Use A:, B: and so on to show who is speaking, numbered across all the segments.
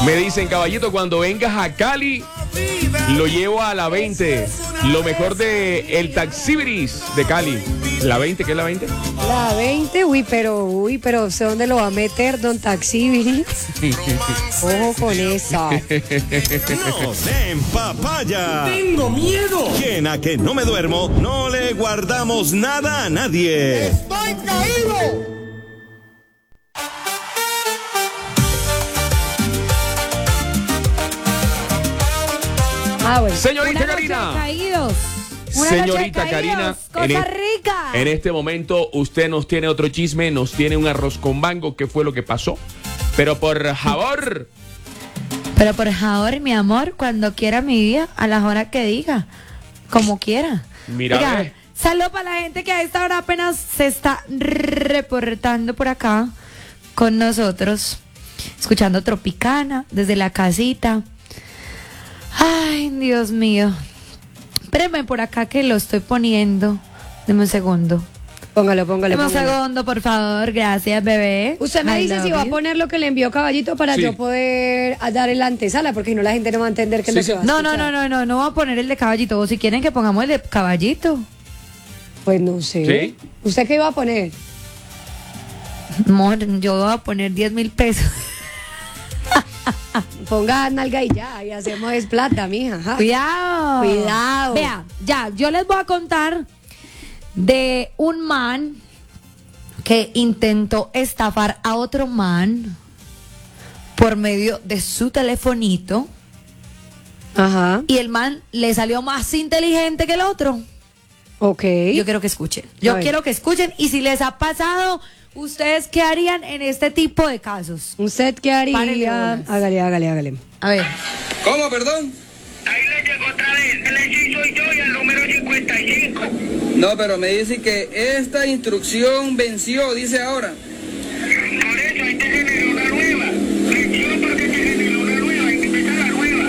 A: Me dicen, caballito, cuando vengas a Cali, lo llevo a la 20. Lo mejor de el Taxibiris de Cali. ¿La 20? ¿Qué es la 20?
B: La 20, pero ¿sé dónde lo va a meter, don Taxibiri? Ojo con esa.
C: No den papaya.
D: ¡Tengo miedo!
C: Quien a que no me duermo, no le guardamos nada a nadie.
D: ¡Estoy caído!
B: Bueno.
A: Señorita Karina.
B: Caídos.
A: Señorita Karina,
B: Costa Rica.
A: en este momento usted nos tiene otro chisme, nos tiene un arroz con mango, ¿qué fue lo que pasó? Pero por favor.
E: Pero por favor, mi amor, cuando quiera mi vida, a las horas que diga, como quiera.
A: Mira,
E: Oiga, saludo para la gente que a esta hora apenas se está reportando por acá con nosotros, escuchando Tropicana desde la casita. Ay, Dios mío. Espérenme por acá que lo estoy poniendo. Deme un segundo.
B: Póngalo.
E: Deme un segundo, por favor. Gracias, bebé.
B: Usted me
E: I
B: dice
E: love
B: si va a
E: you.
B: poner lo que le envió Caballito para
A: Sí.
B: yo poder dar el antesala, porque si no la gente no va a entender que es lo que va a
E: No
B: escuchar.
E: voy a poner el de Caballito. O si quieren que pongamos el de Caballito.
B: Pues no sé.
A: ¿Sí?
B: ¿Usted qué iba a poner?
E: Amor, yo voy a poner 10,000 pesos.
B: Ponga nalga y ya, y hacemos es plata, mija. Ajá.
E: Cuidado.
B: Cuidado.
E: Vea, ya, yo les voy a contar de un man que intentó estafar a otro man por medio de su telefonito
B: Ajá.
E: y el man le salió más inteligente que el otro.
B: Ok.
E: Yo quiero que escuchen.
B: A
E: Yo
B: ver.
E: quiero que escuchen y si les ha pasado, ¿ustedes qué harían en este tipo de casos?
B: ¿Usted qué
E: Párele
B: haría?
E: bolas.
B: Hágale.
E: A ver.
F: ¿Cómo, perdón?
G: Ahí le llegó otra vez, el soy yo y el número 55.
F: No, pero me dice que esta instrucción venció, dice ahora.
G: Por eso ahí te generó una nueva. Venció porque te generó una nueva, hay que empezar la nueva.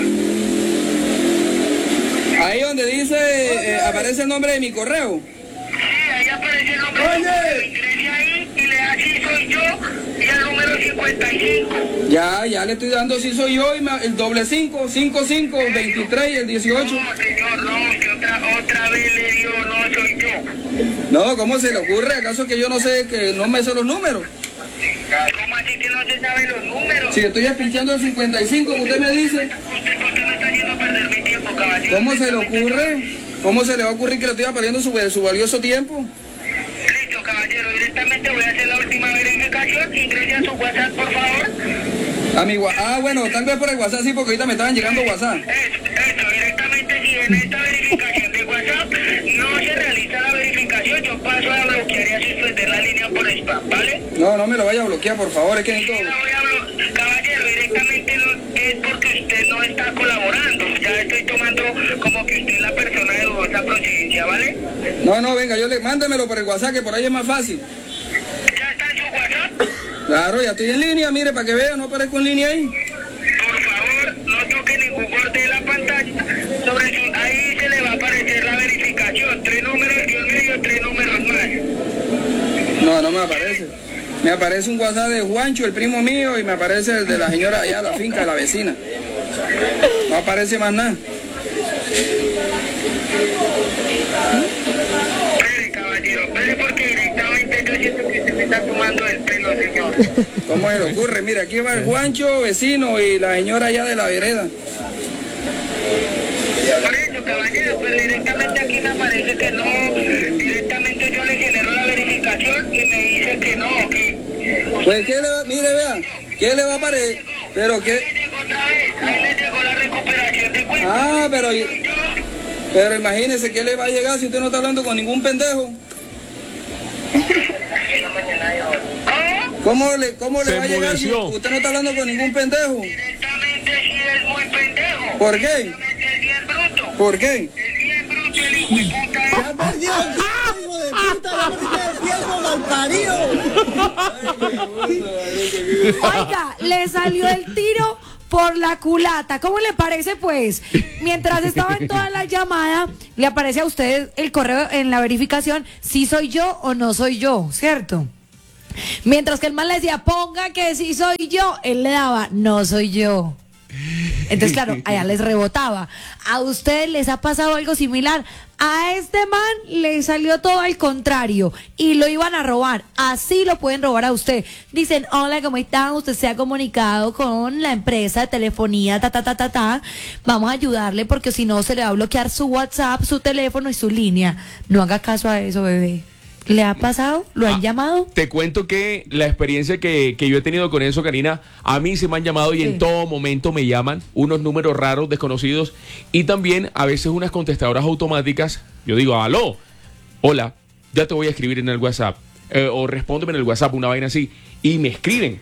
F: Ahí donde dice, aparece el nombre de mi correo.
G: Sí, ahí aparece el nombre.
F: Oye.
G: Ingrese ahí y le da si soy yo y el número 55.
F: Ya le estoy dando si soy yo y el doble 5, 55, 23 y el 18.
G: No, señor, no, que otra vez le dio, no soy yo.
F: No, ¿cómo se le ocurre? ¿Acaso que yo no sé, que no me sé los números?
G: ¿Cómo así que no se saben los números?
F: Si estoy pinchando el 55, usted me dice.
G: Usted me está haciendo perder mi tiempo, caballero.
F: ¿Cómo se le ocurre? ¿Cómo se le va a ocurrir que le estoy perdiendo su valioso tiempo?
G: Listo, caballero, directamente voy a hacer la última verificación. Ingrese a su WhatsApp, por favor.
F: Bueno, tal vez por el WhatsApp sí, porque ahorita me estaban llegando WhatsApp.
G: Eso, directamente si en esta verificación de WhatsApp no se realiza la verificación, yo paso a bloquear y a suspender la línea por spam, ¿vale?
F: No me lo vaya a bloquear, por favor, es que
G: Sí,
F: necesito...
G: la voy a bloquear. Caballero, directamente es porque usted no está colaborando. Ya estoy tomando como que usted es la persona de dudosa procedencia, ¿vale?
F: No, venga, mándemelo por el WhatsApp, que por ahí es más fácil.
G: ¿Ya está en su WhatsApp?
F: Claro, ya estoy en línea, mire, para que vea, no aparezco en línea ahí.
G: Por favor, no toque ningún corte de la pantalla. Ahí se le va a aparecer la verificación. 3 números y un medio, 3 números más.
F: No me aparece. Me aparece un WhatsApp de Juancho, el primo mío, y me aparece el de la señora allá, la finca de la vecina. No aparece más nada.
G: Espere, caballero, espere porque directamente yo siento que usted me está tomando el pelo, señor.
F: ¿Cómo se le ocurre? Mira, aquí va el Juancho, vecino, y la señora allá de la vereda.
G: Por eso, caballero, pero directamente aquí me aparece que no. Directamente yo le genero la verificación y me dice que no, que...
F: Pues, mire, vea, ¿qué le va a aparecer? Pero
G: Ahí
F: qué...
G: le llegó otra vez, ahí le llegó la recuperación de cuenta.
F: Pero imagínese, ¿qué le va a llegar si usted no está hablando con ningún pendejo? ¿Cómo le
A: Se
F: va a llegar si
A: enmudeció.
F: usted no está hablando con ningún pendejo?
G: Directamente sí es muy pendejo.
F: ¿Por qué?
G: Es bien bruto.
F: ¿Por qué?
G: Es bien bruto el hijo de puta.
D: ¡Ya perdió el tiempo, hijo de puta! ¡Ya perdió el tiempo, malparido!
E: Oiga, le salió el tiro por la culata. ¿Cómo le parece, pues? Mientras estaba en toda la llamada, le aparece a usted el correo en la verificación, si soy yo o no soy yo, ¿cierto? Mientras que el man le decía, ponga que sí soy yo, él le daba, no soy yo. Entonces, claro, allá les rebotaba. ¿A ustedes les ha pasado algo similar? A este man le salió todo al contrario y lo iban a robar. Así lo pueden robar a usted. Dicen, hola, ¿cómo están? Usted se ha comunicado con la empresa de telefonía, Vamos a ayudarle porque si no se le va a bloquear su WhatsApp, su teléfono y su línea. No haga caso a eso, bebé. ¿Le ha pasado? ¿Lo han llamado?
A: Te cuento que la experiencia que yo he tenido con eso, Karina, a mí se me han llamado y en todo momento me llaman unos números raros, desconocidos, y también a veces unas contestadoras automáticas. Yo digo, aló, hola, ya te voy a escribir en el WhatsApp, o respóndeme en el WhatsApp, una vaina así, y me escriben,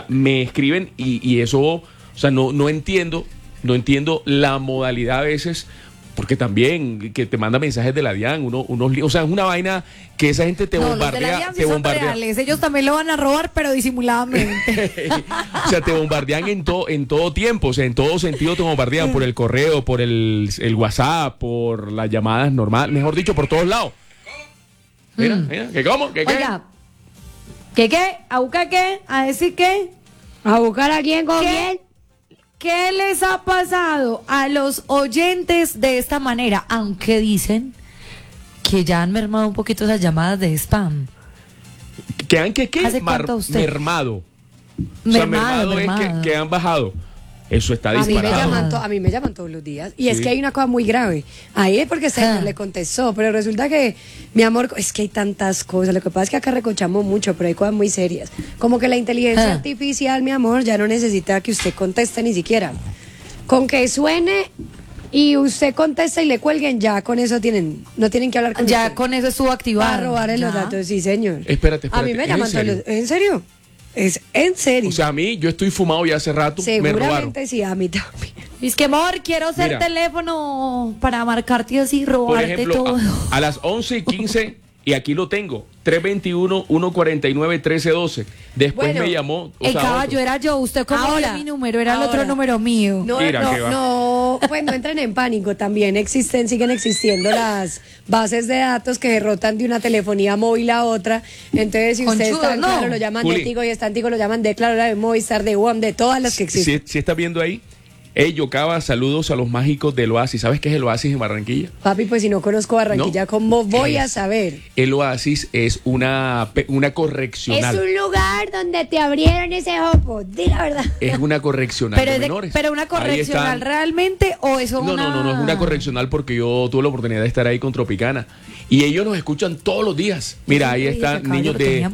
A: y eso, o sea, no entiendo la modalidad a veces. Porque también que te manda mensajes de la DIAN, o sea, es una vaina que esa gente te bombardea.
E: Los de la DIAN sí son reales, ellos también lo van a robar, pero disimuladamente.
A: O sea, te bombardean en todo tiempo, o sea, en todo sentido te bombardean, por el correo, por el WhatsApp, por las llamadas normales, mejor dicho, por todos lados. Mira, ¿qué cómo? ¿Qué qué?
E: Oiga, ¿qué? ¿A buscar qué? ¿A decir qué?
B: ¿A buscar a quién con quién?
E: ¿Qué les ha pasado a los oyentes de esta manera? Aunque dicen que ya han mermado un poquito esas llamadas de spam.
A: ¿Que han qué?
E: ¿Hace cuánto usted?
A: Mermado. O sea, mermado es que han bajado. Eso está disparado.
B: A mí me llaman todos los días. Y es que hay una cosa muy grave. Ahí es porque se le contestó. Pero resulta que, mi amor, es que hay tantas cosas. Lo que pasa es que acá recochamos mucho, pero hay cosas muy serias. Como que la inteligencia artificial, mi amor, ya no necesita que usted conteste ni siquiera. Con que suene y usted contesta y le cuelguen, ya con eso no tienen que hablar con
E: ya
B: usted.
E: Con eso estuvo activado.
B: Para robarle los datos, sí, señor.
A: Espérate.
B: A mí me llaman todos los... ¿En serio? Es en serio.
A: O sea, a mí, yo estoy fumado ya hace rato.
B: Seguramente
A: me robaron.
B: Sí, a mí también.
E: Es que, amor, quiero hacer teléfono para marcarte así, robarte
A: por ejemplo,
E: todo.
A: A las 11:15, y aquí lo tengo, 321-149-1312. Después me llamó.
E: El caballo era yo, usted como era mi número, era el otro número mío.
B: No, pues no entren en pánico, también siguen existiendo las bases de datos que se rotan de una telefonía móvil a otra. Entonces, si ustedes están claro, lo llaman de Tigo y están Tigo, lo llaman de Claro, de Movistar, de WOM, de todas las que existen.
A: Si estás viendo ahí, Yocaba, saludos a los mágicos del Oasis. ¿Sabes qué es el Oasis en Barranquilla?
B: Papi, pues si no conozco Barranquilla, ¿cómo voy a saber?
A: El Oasis es una correccional.
B: Es un lugar donde te abrieron ese ojo, di la verdad.
A: Es una correccional de menores.
E: ¿Pero una correccional realmente o eso
A: No, es una correccional porque yo tuve la oportunidad de estar ahí con Tropicana. Y ellos nos escuchan todos los días. Mira, ahí están niños de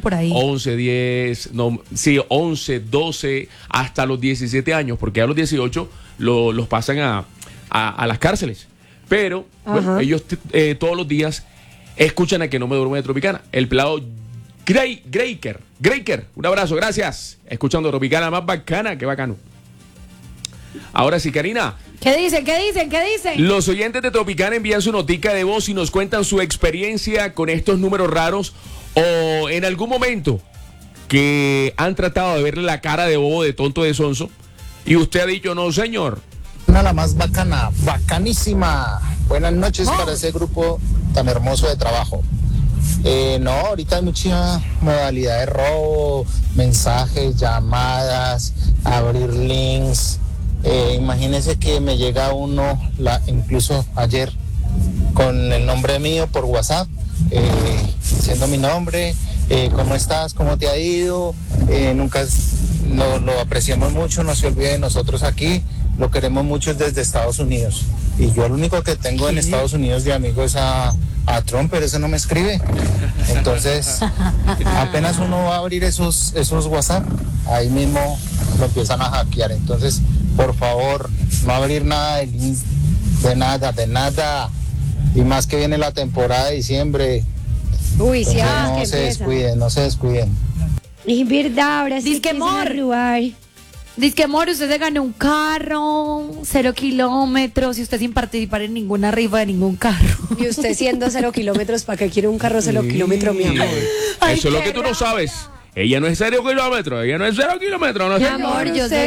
A: 11, 12, hasta los 17 años, porque a los 18 los pasan a las cárceles. Pero bueno, ellos todos los días escuchan a Que No Me Duermo de Tropicana. El pelado Greiker, un abrazo, gracias. Escuchando Tropicana, más bacana, qué bacano. Ahora sí, Karina.
E: ¿Qué dicen?
A: Los oyentes de Tropicana envían su notica de voz y nos cuentan su experiencia con estos números raros o en algún momento que han tratado de verle la cara de bobo, de tonto, de sonso y usted ha dicho, no señor.
H: La más bacana, bacanísima. Buenas noches para ese grupo tan hermoso de trabajo. No, ahorita hay mucha modalidad de robo, mensajes, llamadas, abrir links. Imagínense que me llega uno, incluso ayer, con el nombre mío por WhatsApp, diciendo mi nombre, ¿cómo estás? ¿Cómo te ha ido? Nunca lo apreciamos mucho, no se olvide de nosotros aquí, lo queremos mucho desde Estados Unidos. Y yo lo único que tengo en Estados Unidos de amigo es a Trump, pero ese no me escribe. Entonces, apenas uno va a abrir esos WhatsApp, ahí mismo lo empiezan a hackear. Entonces, por favor, no abrir nada de links, de nada. Y más que viene la temporada de diciembre.
B: Uy, sí,
H: no se descuiden.
B: Es verdad, ahora sí
E: que Dice amor, usted se ganó un carro, 0 kilómetros, y usted sin participar en ninguna rifa de ningún carro.
B: Y usted siendo 0 kilómetros, ¿para qué quiere un carro 0 kilómetros, mi amor?
A: Eso es lo que tú no sabes. Ella no es 0 kilómetros, No
B: mi amor, yo sé.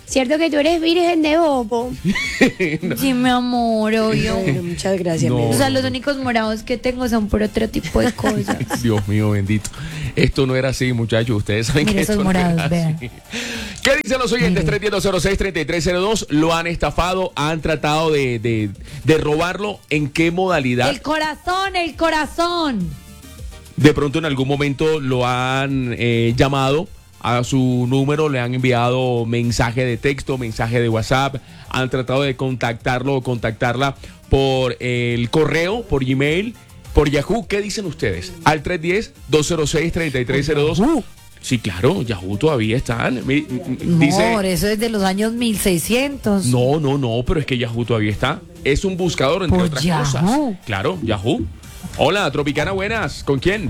B: cierto que tú eres virgen de bobo.
E: Sí, mi amor, obvio.
B: Bueno, muchas gracias.
A: No.
B: mi
E: O
B: amor.
E: sea, los únicos morados que tengo son por otro tipo de cosas.
A: Dios mío, bendito. Esto no era así, muchachos. Ustedes saben
E: Mire
A: que
E: esos
A: esto no era
E: morados, vean.
A: así. ¿Qué dicen los oyentes? 310-06-3302. ¿Lo han estafado? ¿Han tratado de robarlo? ¿En qué modalidad?
E: El corazón.
A: De pronto en algún momento lo han llamado a su número, le han enviado mensaje de texto, mensaje de WhatsApp, han tratado de contactarlo o contactarla por el correo, por Gmail, por Yahoo. ¿Qué dicen ustedes? Al 310-206-3302. Sí, claro, Yahoo todavía están. Dice,
E: Amor, eso es de los años 1600.
A: no, pero es que Yahoo todavía está. Es un buscador, entre
E: Por
A: otras
E: Yahoo.
A: cosas. Claro, Yahoo. Hola, Tropicana, buenas. ¿Con quién?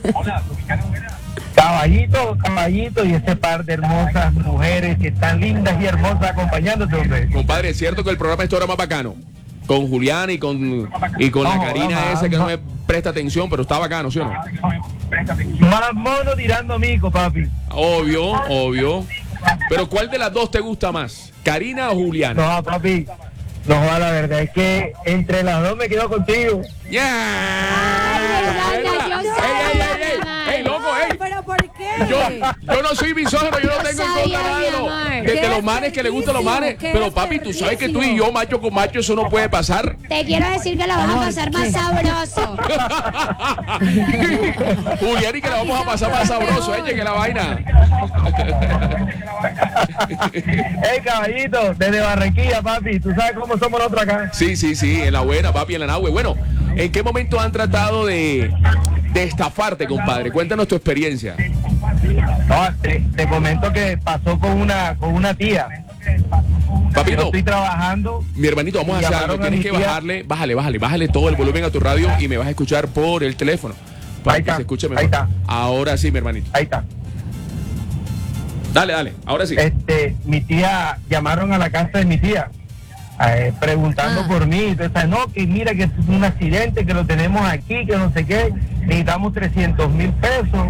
I: Caballito y ese par de hermosas mujeres que están lindas y hermosas acompañándote, hombre.
A: Compadre, ¿es cierto que el programa es ahora más bacano? Con Julián y con la Karina ese que no me presta atención, pero está bacano, ¿sí o no?
I: Más mono tirando mico, papi.
A: Obvio. Pero ¿cuál de las dos te gusta más? ¿Karina o Julián?
I: No, papi. No, la verdad es que entre las dos me quedo contigo.
A: ¡Ey, loco, ey!
B: ¿Pero por qué?
A: Yo no soy misógino, yo no tengo en contra nada de los manes que le gustan los manes. Pero papi, tú sabes que tú y yo, macho con macho, eso no puede pasar.
B: Te quiero decir que la vas a pasar más sabroso.
A: Julián, y que la vamos a pasar más sabroso, llegue la vaina.
I: Hey, caballito, desde Barranquilla, papi. ¿Tú sabes cómo somos nosotros acá?
A: Sí, en la buena, papi, en la nahue. Bueno, ¿en qué momento han tratado de estafarte, compadre? Cuéntanos tu experiencia.
I: No, te comento que pasó con una tía.
A: Papito,
I: Yo estoy trabajando.
A: mi hermanito, vamos a hacer algo.
I: Llamaron a
A: Tienes
I: mi
A: que
I: tía.
A: bájale todo el volumen a tu radio y me vas a escuchar por el teléfono. Para
I: Ahí
A: que
I: está,
A: se escuche
I: ahí
A: mejor.
I: está.
A: Ahora sí, mi hermanito.
I: Ahí está.
A: Dale, ahora sí.
I: Mi tía, llamaron a la casa de mi tía, preguntando por mí. Entonces, no, que mira que es un accidente, que lo tenemos aquí, que no sé qué, necesitamos 300,000 pesos.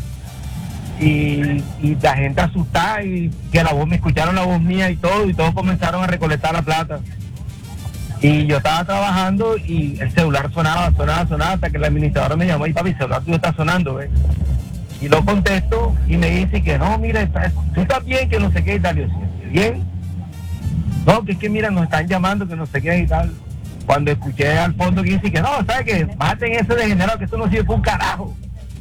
I: Y la gente asustada y que me escucharon la voz mía y todos comenzaron a recolectar la plata. Y yo estaba trabajando y el celular sonaba hasta que la administradora me llamó y papi, el celular tuyo está sonando, ¿ves? Y lo contesto y me dice que no, mira, tú estás bien, que no sé qué y tal. Yo decía, ¿bien? No, que es que mira, nos están llamando, que no sé qué y tal. Cuando escuché al fondo que dice que no, ¿sabes qué? Bájate en ese degenerado, que esto no sirve para un carajo.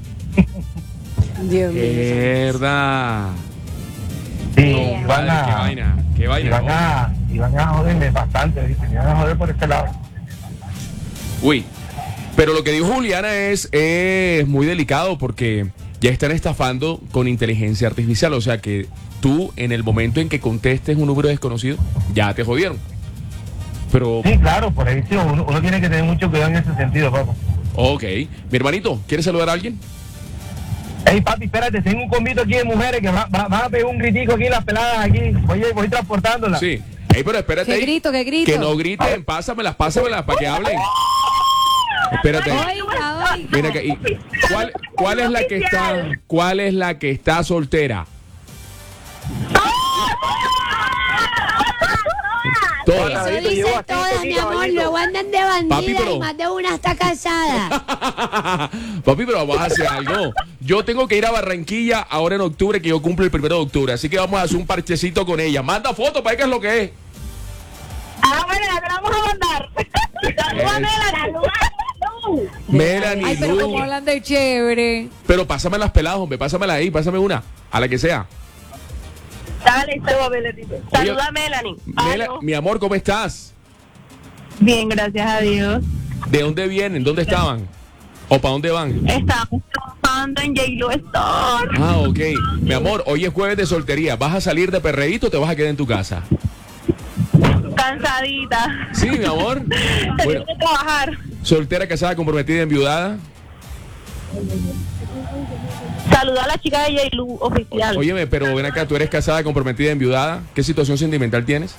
B: Dios mío.
A: Verdad.
I: Sí,
A: No, madre, qué vaina.
I: Iban a joderme bastante, ¿viste? Me iban a joder por este lado.
A: Uy, pero lo que dijo Juliana es muy delicado porque ya están estafando con inteligencia artificial. O sea que tú, en el momento en que contestes un número desconocido, ya te jodieron. Pero,
I: Sí, claro, por ahí sí, uno tiene que tener mucho cuidado en ese sentido, papá.
A: ok. Mi hermanito, ¿quieres saludar a alguien?
I: Ey, papi, espérate, tengo un convito aquí de mujeres que van a pegar un gritico aquí, las peladas aquí. Voy transportándolas.
A: Sí. Ey, pero espérate
E: ¿Qué
A: ahí.
E: grito?
A: Que no griten, pásamelas para que hablen. Espérate.
E: Oiga.
A: Mira que, ¿cuál es la que está soltera? Todas.
B: Eso dice todas, mi amor. Luego andan de
A: Papi,
B: bandida
A: pero-
B: y más de una está casada.
A: Papi, pero vamos a hacer algo. Yo tengo que ir a Barranquilla ahora en octubre, que yo cumplo el 1 de octubre. Así que vamos a hacer un parchecito con ella. Manda fotos para ver qué es lo que es.
G: Bueno, ya te la vamos a mandar.
A: Melanie,
E: Ay, pero
A: Lu.
E: como hablan de chévere.
A: Pero pásame las peladas, hombre. Pásamela ahí, pásame una. A la que sea.
G: Dale, saluda a Melanie.
A: Mi amor, ¿cómo estás?
G: Bien, gracias a Dios.
A: ¿De dónde vienen? ¿Dónde estaban? ¿O para dónde van?
G: Estamos trabajando en J-Lo Store.
A: Ah, ok. Mi amor, hoy es jueves de soltería. ¿Vas a salir de perreíto o te vas a quedar en tu casa?
G: Cansadita.
A: Sí, mi amor.
G: Tengo
A: Bueno,
G: que trabajar.
A: soltera, casada, comprometida, enviudada.
G: Saluda a la chica de J-Lo oficial.
A: Óyeme, pero ven acá, tú eres casada, comprometida, enviudada. ¿Qué situación sentimental tienes?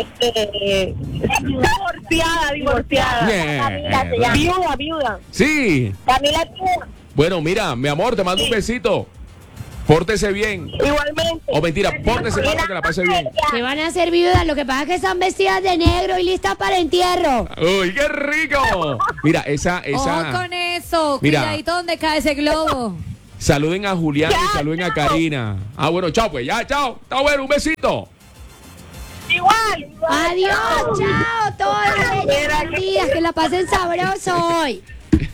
G: Divorciada.
A: Yeah.
G: Viuda.
A: Sí.
G: Camila viuda.
A: Bueno, mira, mi amor, te mando un besito. Pórtese bien.
G: Igualmente.
A: O mentira, pórtese mal para que la pase bien.
B: Que van a ser viudas, lo que pasa es que están vestidas de negro y listas para entierro.
A: ¡Uy, qué rico! Mira, esa.
E: Ojo con eso,
A: Mira.
E: cuidadito donde cae ese globo.
A: Saluden a Julián y saluden a Karina. Ah, bueno, chao, pues ya, chao. Está bueno, un besito.
G: Igual.
B: Adiós, chao, todas las bellas, que la pasen sabroso hoy.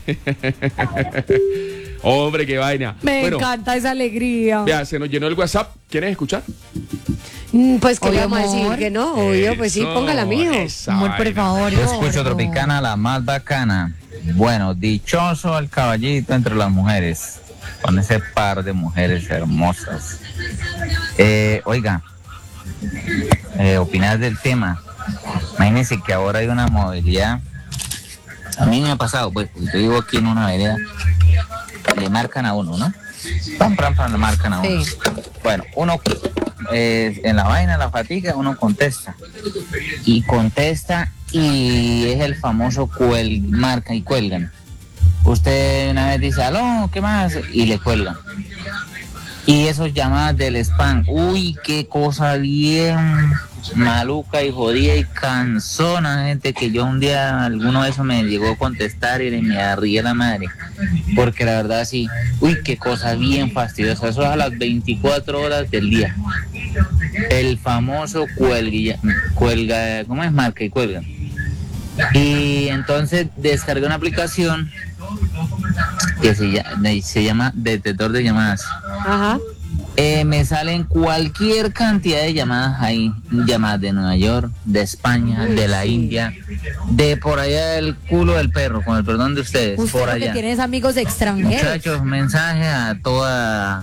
A: Hombre, qué vaina.
E: Me
A: Bueno,
E: encanta esa alegría.
A: vea, se nos llenó el WhatsApp. ¿Quieres escuchar?
B: Pues que
E: Oye,
B: vamos a decir
E: amor.
B: que no, obvio, pues sí,
A: Eso,
B: póngala, mijo.
A: esa
E: Amor, por
A: vaina.
E: favor.
J: Yo escucho
E: gordo.
J: Tropicana, la más bacana. Bueno, dichoso el caballito entre las mujeres, con ese par de mujeres hermosas. Oiga, opinar del tema. Imagínense que ahora hay una modalidad. A mí me ha pasado, pues, yo vivo aquí en una vereda, le marcan a uno, ¿no? Pam, pam, pam, le marcan a uno.
E: Sí.
J: Bueno, uno en la vaina, la fatiga, uno contesta. Y contesta y es el famoso marca y cuelgan. Usted una vez dice, aló, ¿qué más? Y le cuelgan. Y esos llamadas del spam, uy, qué cosa bien maluca y jodida y cansona, gente, que yo un día alguno de esos me llegó a contestar y me arrié la madre. Porque la verdad sí, uy, qué cosa bien fastidiosa. Eso es a las 24 horas del día. El famoso cuelga, ¿cómo es? Marca y cuelga. Y entonces descargué una aplicación que se llama detector de llamadas.
B: Ajá.
J: Me salen cualquier cantidad de llamadas ahí, llamadas de Nueva York, de España, de la India, de por allá del culo del perro, con el perdón de ustedes,
E: Usted
J: por
E: porque
J: allá.
E: tienes amigos extranjeros.
J: Muchachos, mensaje a toda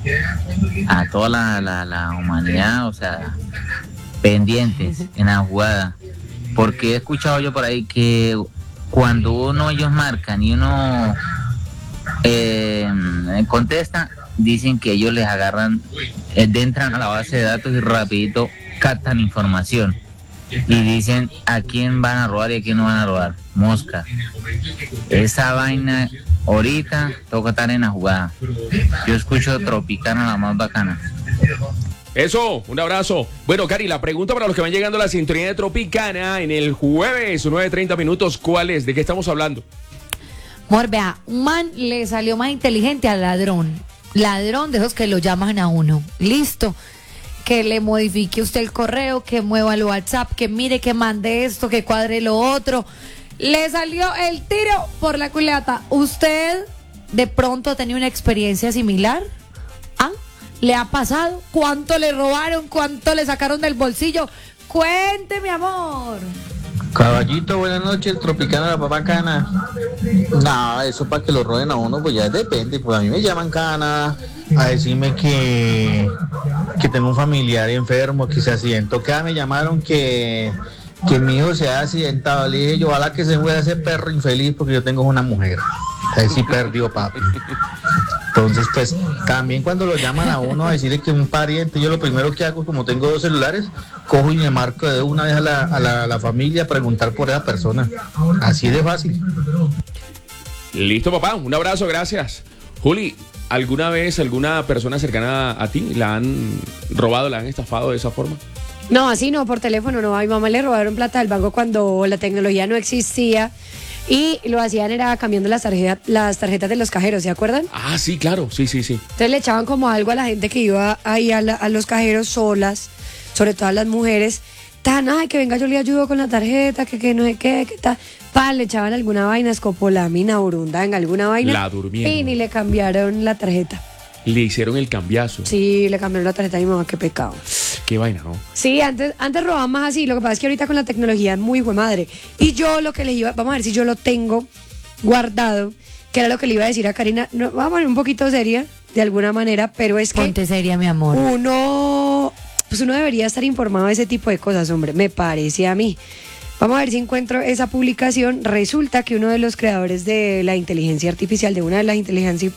J: la humanidad, o sea, pendientes en la jugada, porque he escuchado yo por ahí que cuando ellos marcan y uno contesta, dicen que ellos les agarran, entran a la base de datos y rapidito captan información y dicen a quién van a robar y a quién no van a robar. Mosca. Esa vaina ahorita toca estar en la jugada. Yo escucho Tropicana, la más bacana.
A: Eso, un abrazo. Bueno, Cari, la pregunta para los que van llegando a la sintonía de Tropicana en el jueves, 9:30 minutos, ¿cuál es? ¿De qué estamos hablando?
E: Amor, vea, un man le salió más inteligente al ladrón. Ladrón de esos que lo llaman a uno. Listo. Que le modifique usted el correo, que mueva el WhatsApp, que mire, que mande esto, que cuadre lo otro. Le salió el tiro por la culata. ¿Usted de pronto ha tenido una experiencia similar? ¿Ah? ¿Le ha pasado? ¿Cuánto le robaron? ¿Cuánto le sacaron del bolsillo? Cuente, mi amor.
K: Caballito, buenas noches, Tropicana, la bacana. No, eso para que lo roben a uno, pues ya depende. Pues a mí me llaman cana a decirme que tengo un familiar enfermo, que se accidentó. Que me llamaron que mi hijo se ha accidentado. Le dije yo, ojalá que se muera ese perro infeliz porque yo tengo una mujer. Ahí sí perdió, papi. Entonces, pues, también cuando lo llaman a uno a decirle que un pariente, yo lo primero que hago, como tengo 2 celulares, cojo y me marco de una vez a la familia a preguntar por esa persona. Así de fácil.
A: Listo, papá. Un abrazo, gracias. Juli, ¿alguna vez alguna persona cercana a ti la han robado, la han estafado de esa forma?
B: No, así no, por teléfono no. A mi mamá le robaron plata del banco cuando la tecnología no existía y lo hacían era cambiando las tarjetas de los cajeros, ¿se acuerdan?
A: Ah, sí, claro, sí.
B: Entonces le echaban como algo a la gente que iba ahí a los cajeros solas, sobre todo a las mujeres. Ay, que venga, yo le ayudo con la tarjeta, que no sé qué, que tal. Le echaban alguna vaina, escopolamina, burunda, en alguna vaina.
A: La durmieron.
B: Y ni le cambiaron la tarjeta.
A: Le hicieron el cambiazo.
B: Sí, le cambiaron la tarjeta a mi mamá, qué pecado.
A: Qué vaina, ¿no?
B: Sí, antes robaban más así. Lo que pasa es que ahorita con la tecnología es muy madre. Y yo lo que les iba, vamos a ver si yo lo tengo guardado, que era lo que le iba a decir a Karina. No, vamos a poner un poquito seria, de alguna manera, pero es que
E: Ponte seria, mi amor.
B: uno debería estar informado de ese tipo de cosas, hombre, me parece a mí. Vamos a ver si encuentro esa publicación. Resulta que uno de los creadores de la inteligencia artificial, de una de las inteligencias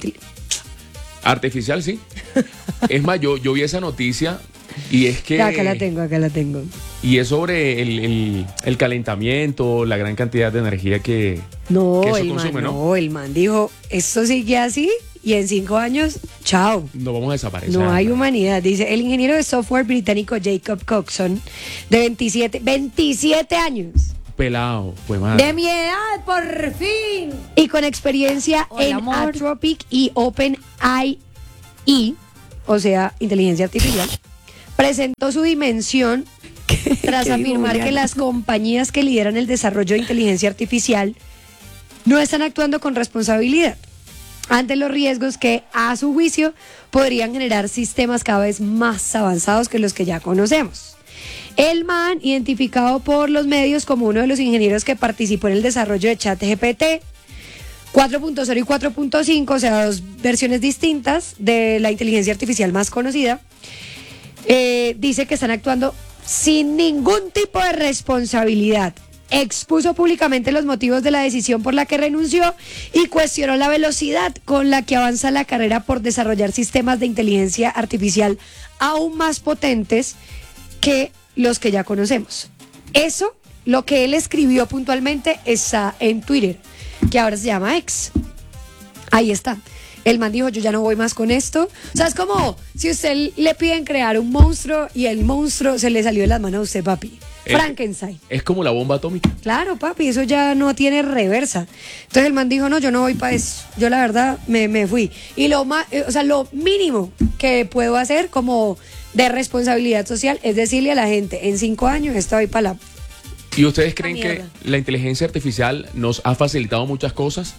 A: Artificial, sí. Es más, yo vi esa noticia y es que...
B: Acá la tengo.
A: Y es sobre el calentamiento, la gran cantidad de energía que eso
B: el
A: consume,
B: man,
A: ¿no?
B: el man dijo, esto sigue así y en 5 años, chao.
A: No vamos a desaparecer.
B: No hay humanidad. Dice el ingeniero de software británico Jacob Coxon, de 27 años.
A: Pelado, pues madre.
E: De mi edad, por fin.
B: Y con experiencia
E: Hola,
B: en
E: amor.
B: Anthropic y OpenAI, o sea, inteligencia artificial, presentó su dimensión tras
E: ¿Qué dijo
B: afirmar
E: Juliana?
B: que las compañías que lideran el desarrollo de inteligencia artificial no están actuando con responsabilidad ante los riesgos que, a su juicio, podrían generar sistemas cada vez más avanzados que los que ya conocemos. El man, identificado por los medios como uno de los ingenieros que participó en el desarrollo de ChatGPT 4.0 y 4.5, o sea, 2 versiones distintas de la inteligencia artificial más conocida, dice que están actuando sin ningún tipo de responsabilidad. Expuso públicamente los motivos de la decisión por la que renunció y cuestionó la velocidad con la que avanza la carrera por desarrollar sistemas de inteligencia artificial aún más potentes que los que ya conocemos. Eso, lo que él escribió puntualmente, está en Twitter, que ahora se llama X. Ahí está. El man dijo, yo ya no voy más con esto. O sea, es como si usted le piden crear un monstruo y el monstruo se le salió de las manos a usted, papi. Frankenstein.
A: Es como la bomba atómica.
B: Claro, papi, eso ya no tiene reversa. Entonces el man dijo, no, yo no voy para eso. Yo la verdad me fui. Y lo mínimo que puedo hacer como de responsabilidad social es decirle a la gente, en 5 años estoy para la...
A: ¿Y ustedes creen que
B: mierda.
A: la inteligencia artificial nos ha facilitado muchas cosas?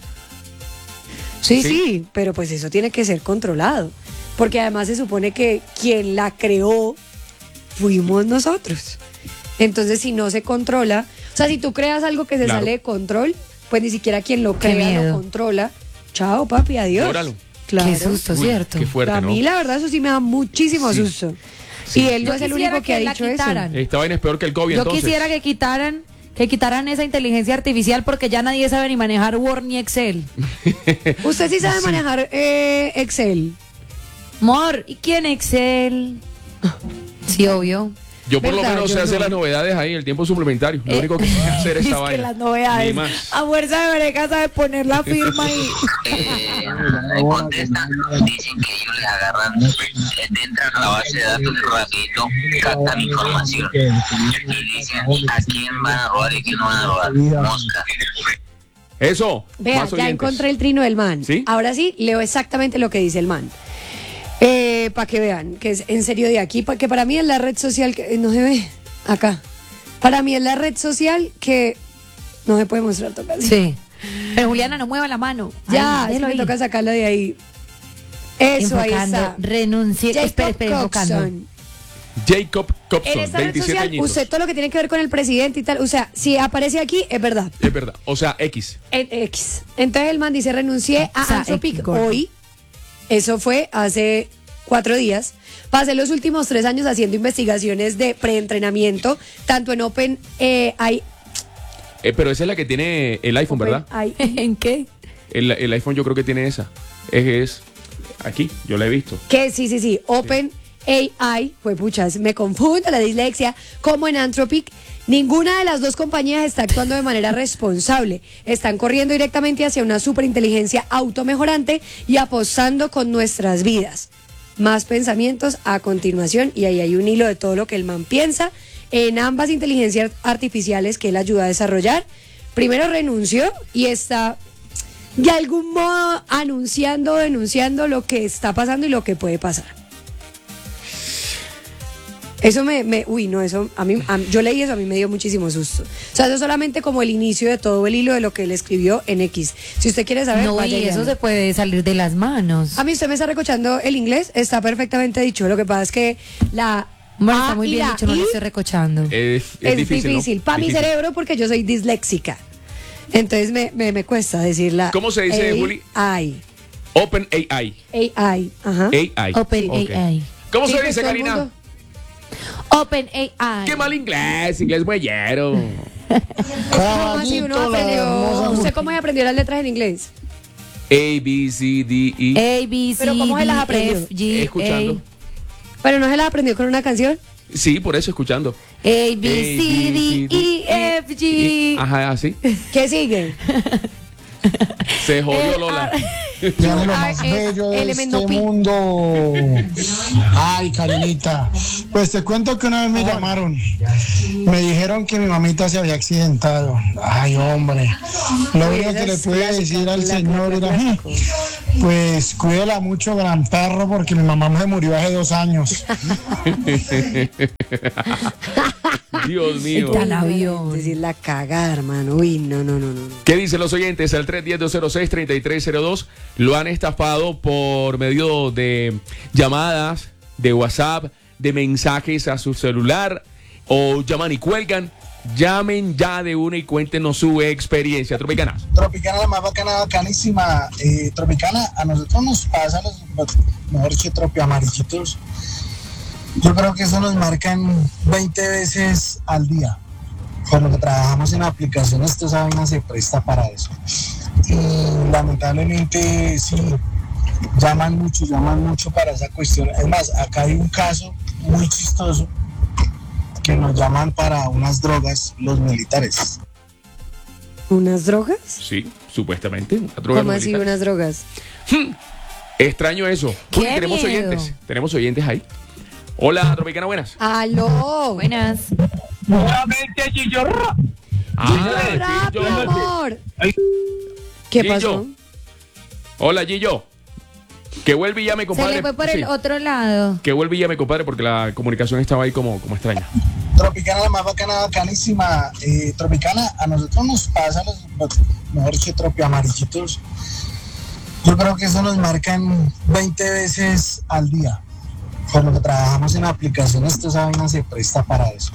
B: Sí, pero pues eso tiene que ser controlado. Porque además se supone que quien la creó fuimos nosotros. Entonces, si no se controla, o sea, si tú creas algo que se
A: Claro.
B: sale de control, pues ni siquiera quien lo
E: Qué
B: crea
E: miedo.
B: lo controla. Chao, papi, adiós.
A: Llóralo.
B: Claro.
E: Qué susto,
A: Uy,
E: ¿cierto?
A: qué fuerte,
B: A
A: ¿no?
B: mí la verdad eso sí me da muchísimo
A: Sí.
B: susto.
A: Sí.
B: Y él no
E: Yo
B: es el
E: quisiera
B: único que ha
E: que la
B: dicho eso.
E: quitaran.
A: Esta vaina es peor que el COVID,
E: Yo
A: entonces.
E: quisiera que quitaran esa inteligencia artificial porque ya nadie sabe ni manejar Word ni Excel.
B: Usted sí sabe manejar Excel.
E: Amor, ¿y quién Excel? Sí, obvio.
A: Yo por lo
B: ¿Verdad?
A: menos
B: Yo
A: sé hacer
B: no.
A: las novedades ahí, el tiempo suplementario. Lo único que sé hacer es
E: Es
A: esta
E: que
A: vaina.
E: las novedades.
A: Ni más.
E: A fuerza de breca sabe poner la firma y...
J: Le contestan, dicen que ellos les agarran, entran a la base de datos rapidito, captan información y dicen a quién van a robar y a quién no van a robar. Mosca.
A: Eso.
B: Vea,
A: más
B: ya
A: oyentes.
B: encontré el trino del man.
A: ¿Sí?
B: Ahora sí, leo exactamente lo que dice el man. Para que vean, que es en serio de aquí, que para mí es la red social que no se ve acá. Para mí es la red social que no se puede mostrar tocar.
E: Sí. Pero Juliana, no mueva la mano.
B: Ya,
E: Ay,
B: es que
E: déjelo
B: me
E: ahí.
B: toca sacarlo de ahí. Eso, ahí
E: Enfocando,
B: está.
E: renuncié.
B: Jacob
E: Espera, enfocando.
B: Coxon.
A: Jacob
B: En
A: Copson,
B: esta red
A: 27
B: social,
A: añitos.
B: usted todo lo que tiene que ver con el presidente y tal, o sea, si aparece aquí, es verdad.
A: Es verdad. O sea, X.
B: En X. Entonces el man dice, renuncié a
E: O sea,
B: Anthropic
E: X, gordo.
B: hoy. Eso fue hace 4 días. Pasé los últimos 3 años haciendo investigaciones de preentrenamiento, tanto en OpenAI.
A: Pero esa es la que tiene el iPhone, ¿verdad?
E: ¿En qué?
A: El iPhone yo creo que tiene esa. Es aquí, yo la he visto.
B: Que sí. OpenAI, fue puchas, me confundo la dislexia, como en Anthropic. Ninguna de las dos compañías está actuando de manera responsable. Están corriendo directamente hacia una superinteligencia automejorante y apostando con nuestras vidas. Más pensamientos a continuación, y ahí hay un hilo de todo lo que el man piensa en ambas inteligencias artificiales que él ayuda a desarrollar. Primero renunció y está de algún modo denunciando lo que está pasando y lo que puede pasar. Eso yo leí eso, a mí me dio muchísimo susto. O sea, eso es solamente como el inicio de todo el hilo de lo que él escribió en X. Si usted quiere saber,
E: No,
B: vaya
E: y eso
B: vean.
E: se puede salir de las manos.
B: A mí usted me está recochando el inglés, está perfectamente dicho. Lo que pasa es que la
E: Bueno,
B: A
E: está muy
B: y
E: bien
B: la
E: dicho, no
B: I
E: lo estoy recochando.
A: Es
B: es
A: difícil,
B: difícil.
A: ¿no?
B: Para mi
A: Difícil.
B: cerebro, porque yo soy disléxica. Entonces me cuesta decirla.
A: ¿Cómo se dice, Juli?
B: AI.
A: OpenAI.
B: AI. Ajá.
A: AI.
E: OpenAI.
A: Ok. ¿Cómo
B: Sí,
A: se
B: pues
A: dice,
B: todo el
A: Karina?
B: mundo-
E: OpenAI.
A: Qué mal inglés muellero.
B: ¿Cómo así uno aprendió? ¿Usted cómo aprendió las letras en inglés?
A: A, B, C, D, E.
E: A, B, C,
B: Pero ¿cómo se las
E: D,
B: aprendió?
E: F, G,
A: Escuchando.
B: Pero no se las aprendió con una canción.
A: Sí, por eso escuchando.
E: A, B, C, D, E, F, G.
A: Ajá, así.
B: ¿Qué sigue?
A: Se jodió
E: El
A: Lola.
E: ar-
L: Llame lo más bello de este mundo. Ay, Karinita. Pues te cuento que una vez me llamaron. Me dijeron que mi mamita se había accidentado. Ay, hombre. Lo único que le pude decir al señor era, pues cuídela mucho, gran perro, porque mi mamá se murió hace 2 años.
A: Dios mío.
B: Está el avión. Decir la cagada, hermano. Uy, no.
A: ¿Qué dicen los oyentes? El 310-206-3302 lo han estafado por medio de llamadas, de WhatsApp, de mensajes a su celular, o llaman y cuelgan. Llamen ya de una y cuéntenos su experiencia. Tropicana.
H: Tropicana, la más bacana, bacanísima. Tropicana, a nosotros nos pasa, mejor que tropiamarillitos. Yo creo que eso nos marcan 20 veces al día. Por lo que trabajamos en aplicaciones, esa vaina se presta para eso. Y lamentablemente, sí, llaman mucho para esa cuestión. Es más, acá hay un caso muy chistoso que nos llaman para unas drogas los militares.
B: ¿Unas drogas?
A: Sí, supuestamente. Una droga
B: ¿Cómo así
A: militar.
B: unas drogas?
A: Extraño eso.
B: ¡Qué
A: Uy, tenemos
B: miedo!
A: oyentes. Tenemos oyentes ahí. Hola, Tropicana, buenas.
B: ¡Aló!
E: Buenas.
I: Nuevamente, Chillorra.
B: ¡Rápido, amor! ¿Qué
A: Gillo.
B: pasó?
A: Hola, Gillo. Que vuelve y llame,
E: Se
A: compadre.
E: le fue por
A: Sí.
E: el otro lado.
A: Que vuelve y llame, compadre, porque la comunicación estaba ahí como extraña.
H: Tropicana, la más bacana, bacanísima. Tropicana, a nosotros nos pasa, mejor que tropiamarillitos. Yo creo que eso nos marcan 20 veces al día. Por lo que trabajamos en aplicaciones, esa vaina se presta para eso.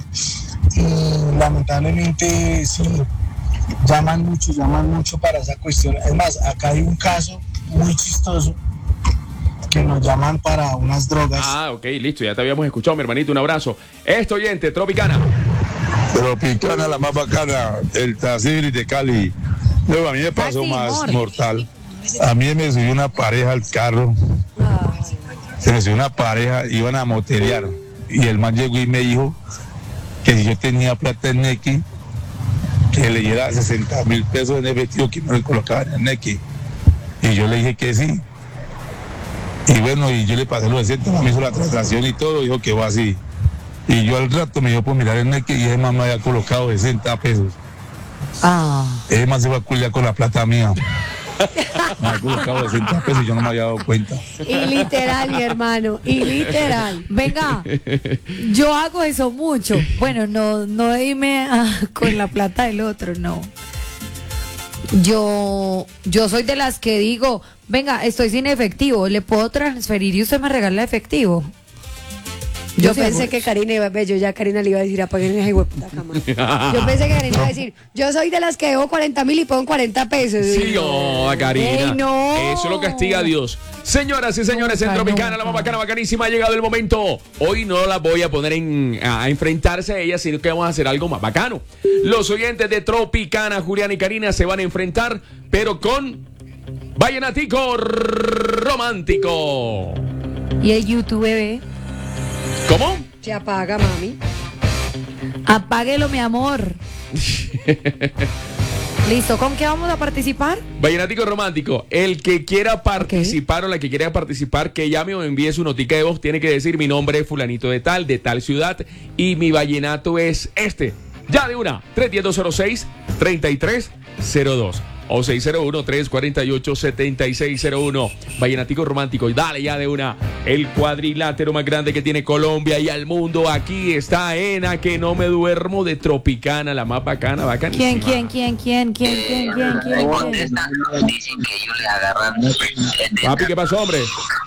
H: Y lamentablemente, sí, llaman mucho para esa cuestión. Es más, acá hay un caso muy chistoso que nos llaman para unas drogas.
A: Ah, ok, listo, ya te habíamos escuchado, mi hermanito, un abrazo. Oyente, Tropicana.
M: Tropicana, la más bacana, el Tasiri de Cali. Luego a mí me pasó
E: Casi
M: más mortal. A mí me subió una pareja al carro. Se me subió una pareja, iban a moterear. Y el man llegó y me dijo que si yo tenía plata en Nequi, que le diera 60,000 pesos en efectivo que me lo colocaba en el Nequi. Y yo le dije que sí. Y bueno, y yo le pasé los 60, me hizo la transacción y todo, dijo que va así. Y yo al rato me dio por mirar el Nequi y ese man me había colocado 60 pesos. Ese man se va a culiar con la plata mía. Me había colocado 60 pesos y yo no me había dado cuenta.
B: Y literal, mi hermano, y literal.
E: Venga, yo hago eso mucho. Bueno, no irme con la plata del otro, no. Yo soy de las que digo, venga, estoy sin efectivo, ¿le puedo transferir y usted me regala efectivo?
B: Yo pensé que Karina iba a ver, yo ya a Karina le iba a decir, apaguen esa hueputa cama. Yo pensé que Karina iba a decir, yo soy de las que debo 40,000 y pongo 40 pesos.
A: Sí, no, Karina.
B: Ey, no.
A: Eso lo castiga a Dios. Señoras y señores, en Tropicana, la más bacana, bacanísima, ha llegado el momento. Hoy no la voy a poner a enfrentarse a ella, sino que vamos a hacer algo más bacano. Los oyentes de Tropicana, Julián y Karina, se van a enfrentar, pero con Vallenatico Romántico.
E: ¿Y el YouTube, bebé?
A: ¿Cómo?
B: Se apaga, mami.
E: Apáguelo, mi amor. Listo, ¿con qué vamos a participar?
A: Vallenático Romántico. El que quiera participar o la que quiera participar, que llame o envíe su notica de voz, tiene que decir mi nombre es fulanito de tal ciudad y mi vallenato es este. Ya de una, 310-206-3302 o 601-348-7601. Vallenático Romántico. Y dale ya de una. El cuadrilátero más grande que tiene Colombia y al mundo. Aquí está Ena, que no me duermo, de Tropicana, la más bacana, bacanísima.
E: ¿Quién?
J: Dicen que ellos le agarran.
A: Papi, ¿qué pasó, hombre?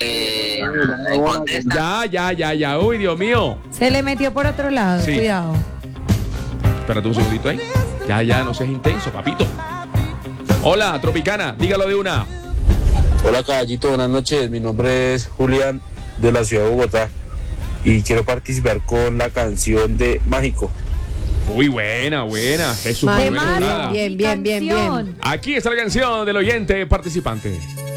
A: Ya. Uy, Dios mío.
E: Se le metió por otro lado,
A: Sí.
E: cuidado.
A: Espérate un segundito ahí. Ya, no seas intenso, papito. Hola, Tropicana, dígalo de una.
N: Hola, caballito, buenas noches. Mi nombre es Julián, de la ciudad de Bogotá, y quiero participar con la canción de Mágico.
A: Muy buena. Jesús, muy buena.
B: Bien.
A: Aquí está la canción del oyente participante.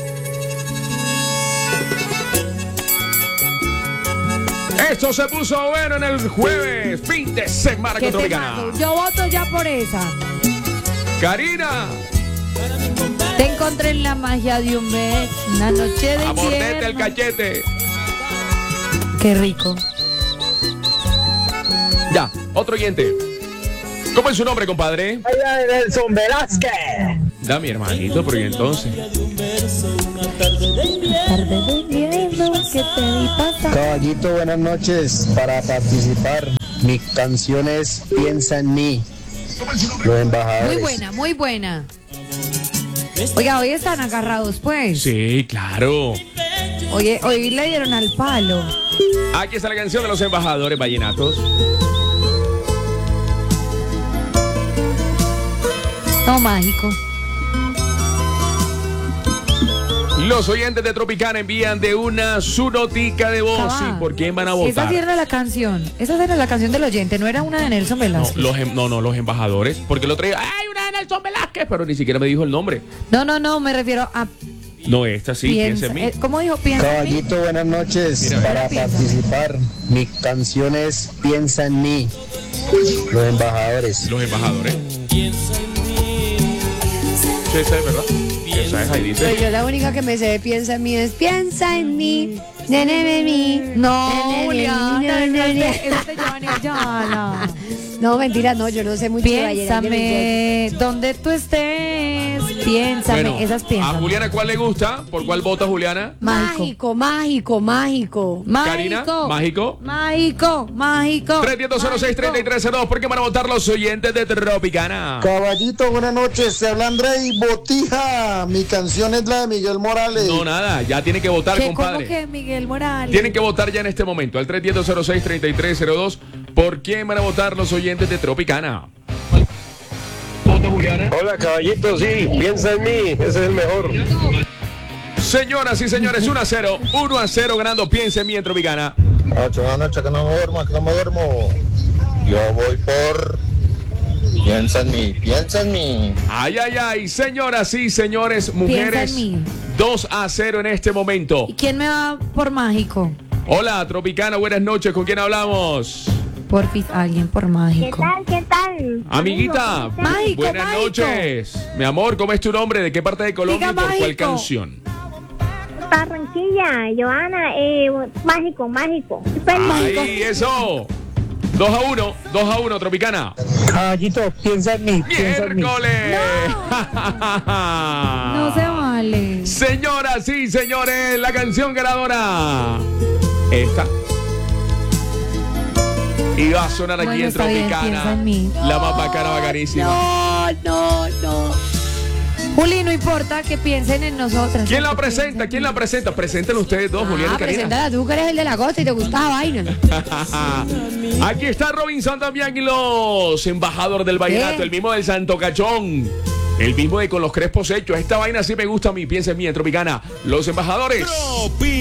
A: Esto se puso bueno en el jueves, fin de semana con Tropicana.
E: Yo voto ya por esa.
A: Karina.
D: Para mi compadre.
E: Te encontré en la magia de un mes, una noche de
A: Mordete el
E: invierno.
A: cachete.
E: Qué rico.
A: Ya, otro oyente. ¿Cómo es su nombre, compadre?
I: Nelson Velázquez.
A: Da mi hermanito, pero ¿y entonces?
E: Tarde de invierno que te vi pasar.
H: Caballito, buenas noches. Para participar, mi canción es Piensa en mí. Los embajadores.
E: Muy buena, muy buena. Oiga, hoy están agarrados, pues.
A: Sí, claro.
E: Oye, hoy le dieron al palo.
A: Aquí está la canción de los embajadores vallenatos.
E: No, mágico.
A: Los oyentes de Tropicana envían de una su notica de voz.
E: Cabal.
A: ¿Y por quién van a votar?
E: Esa sí era la canción. Esa era la canción del oyente, no era una de Nelson Velázquez.
A: Los embajadores. Porque el otro día, ¡ay, una de Nelson Velázquez! Pero ni siquiera me dijo el nombre.
E: No, me refiero a
A: No, esta sí, piensa en mí.
E: ¿Cómo dijo? Piensa en mí.
H: Caballito, buenas noches.
A: Mira,
H: Para participar, mi canción es Piensa en mí. Los embajadores.
A: Los embajadores. Sí, esa es verdad. Esa es, ahí dice.
B: Pero yo la única que me sé de piensa en mí es piensa en mí, nene en mí.
E: No, Juliana, esa te Giovanni Ayala.
B: No, mentira, no, yo no sé mucho de vallenato.
E: Piénsame, donde tú estés, piénsame,
A: Bueno,
E: esas piensan.
A: ¿a Juliana cuál le gusta? ¿Por cuál vota Juliana?
B: Mágico, mágico, mágico.
A: Karina, mágico.
E: Mágico, mágico.
A: 310-06-3302. ¿Por qué van a votar los oyentes de Tropicana?
L: Caballito, buenas noches. Se habla André Botija. Mi canción es la de Miguel Morales.
A: No, nada, ya tiene que votar,
E: ¿Cómo
A: compadre.
E: que Miguel Morales?
A: Tienen que votar ya en este momento, al 310-06-3302. ¿Por quién van a votar los oyentes de Tropicana?
I: Hola, caballito, sí, piensa en mí, ese es el mejor.
A: Señoras y señores, 1-0. 1-0 ganando Piensa en mí en Tropicana.
H: Buenas noches, que no me duermo. Yo voy por Piensa en mí, piensa en mí.
A: Ay, ay, ay, señoras y señores, mujeres.
E: Piensa en mí.
A: 2-0 en este momento.
E: ¿Y quién me va por mágico?
A: Hola, Tropicana, buenas noches. ¿Con quién hablamos?
E: Porfis, alguien por mágico.
O: ¿Qué tal?
A: Amiguita,
E: Mágico,
A: buenas
E: mágico.
A: noches. Mi amor, ¿cómo es tu nombre? ¿De qué parte de Colombia
E: Diga
A: y por cuál
E: mágico.
A: canción?
O: Barranquilla, Joana, mágico.
A: Ahí, eso. 2-1, Tropicana.
I: Caballito, piensa en mí,
A: ¡Miércoles!
E: No se vale.
A: Señoras y señores, la canción ganadora. Esta. Y va a sonar aquí
E: Bueno,
A: en
E: está bien,
A: Tropicana.
E: piensa en mí.
A: La más bacana, bacanísima.
B: No.
E: Juli, no importa que piensen en nosotras.
A: ¿Quién la presenta? Preséntenlo ustedes dos, Julián y Karina.
B: Preséntala tú, que eres el de la costa y te gusta la vaina.
A: Aquí está Robinson también y los embajadores del vallenato,
B: ¿Qué?
A: el mismo del Santo Cachón, el mismo de con los crespos hechos. Esta vaina sí me gusta a mí, piensa en mí en Tropicana. Los embajadores.